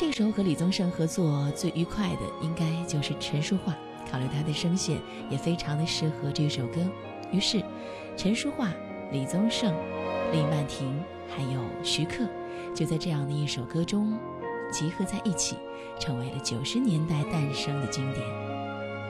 这个时候和李宗盛合作最愉快的应该就是陈淑桦，考虑他的声线也非常的适合这首歌，于是陈淑桦、李宗盛、李曼婷还有徐克就在这样的一首歌中集合在一起，成为了90年代诞生的经典。